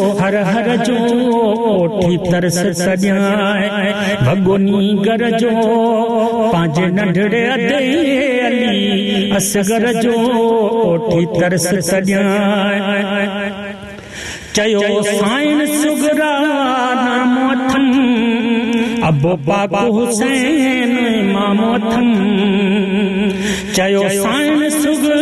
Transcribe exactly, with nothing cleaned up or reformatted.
हर हर जो ओठी तरस सॼाए भगोनी घर जो पंहिंजे नंढड़े अदे अली असगर जो ओठी तरस सॼाए चयो साईं सुगरा नाम अथनि अबो पाक हुसैन इमाम अथनि चयो साईं सुगरा